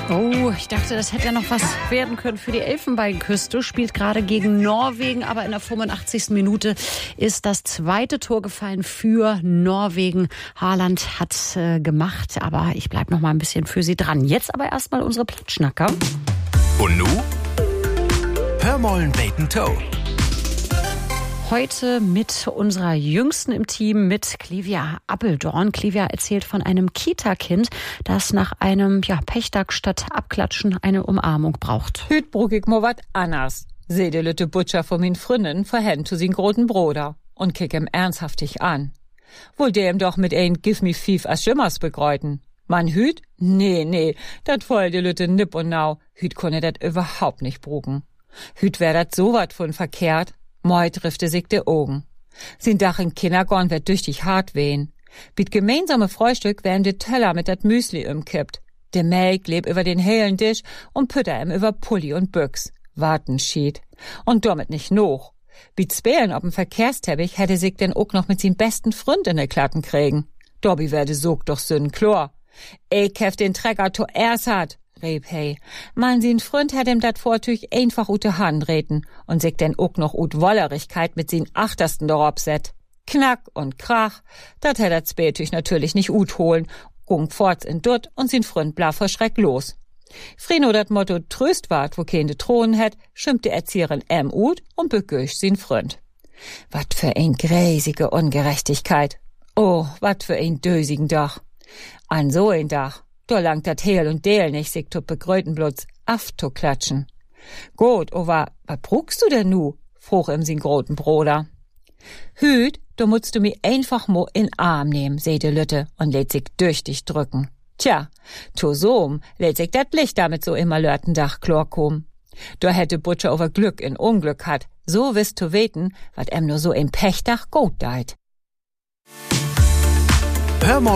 Oh, ich dachte, das hätte ja noch was werden können für die Elfenbeinküste. Spielt gerade gegen Norwegen, aber in der 85. Minute ist das zweite Tor gefallen für Norwegen. Haaland hat gemacht, aber ich bleibe noch mal ein bisschen für Sie dran. Jetzt aber erstmal unsere Platschnacker. Und nu? Hör mollen Bacon Toe. Heute mit unserer Jüngsten im Team, mit Clivia Appeldorn. Clivia erzählt von einem Kita-Kind, das nach einem Pechtag statt Abklatschen eine Umarmung braucht. Hüt brug ich mo wat anders. Seh de lütte Butcher von min Fründen verhend zu sin groten Bruder und kick ihm ernsthaftig an. Wohl der ihm doch mit ein Give me fief as Schimmers begreuten. Man Hüt? Nee, dat voll de lütte nipp und nau. Hüt konne dat überhaupt nicht brugen. Hüt wär dat so wat von verkehrt. Moi triffte sich de Augen. Sin Dach in Kindergarten wird tüchtig hart wehen. Bit gemeinsame Frühstück werden de Teller mit dat Müsli umkippt. De Melk leb über den hellen Tisch und Pütter ihm über Pulli und Büchs. Warten schied. Und damit nicht noch. Bit Spälen ob'm Verkehrsteppich hätte sich denn auch noch mit sin besten Freund in de Klatten kriegen. Dobby werde sog doch sünden Chlor. Ich hef den Trecker to erst hat. Reb hey. Man sin Freund hat ihm dat Vortüch einfach ute Hand reten und sich denn auch noch ut Wollerigkeit mit sin Achtersten darauf set. Knack und Krach, dat hätt dat Spätüch natürlich nicht ut holen, gung forts in Dutt und sin Freund blaf vor Schreck los. Frino dat Motto Tröst wart, wo keine Thronen hätt, schimmt die Erzieherin ut und begöscht sin Freund. Wat für ein gräsige Ungerechtigkeit. Oh, wat für ein dösigen Dach. An so ein Dach. Da langt dat Heel und Deel nicht, sich to begrötenblutz af to klatschen. Gut, aber wat brugst du denn nu? Fruch ihm sin groten Bruder. Hüt, du musst du mi einfach mo in Arm nehmen, seh de Lütte und lädt sich durch dich drücken. Tja, to so'm lädt sich dat Licht damit so immer Lörtendach Chlor kom. Da hätte Butcher over Glück in Unglück hat, so wisst du weten, wat em nur so im Pechtach gut deit. Hör mal